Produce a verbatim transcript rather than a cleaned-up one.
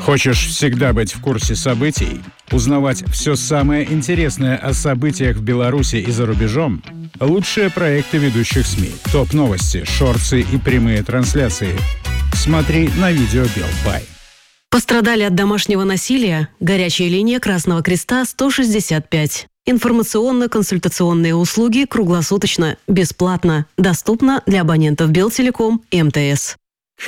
Хочешь всегда быть в курсе событий? Узнавать все самое интересное о событиях в Беларуси и за рубежом? Лучшие проекты ведущих СМИ, топ-новости, шорты и прямые трансляции. Смотри на видео Белпай. Пострадали от домашнего насилия? Горячая линия Красного Креста сто шестьдесят пять. Информационно-консультационные услуги круглосуточно, бесплатно, доступно для абонентов Белтелеком и МТС.